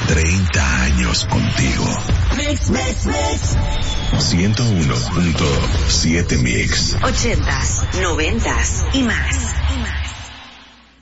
30 años contigo. Mix, mix, mix. 101.7 Mix. 80s, 90s y más.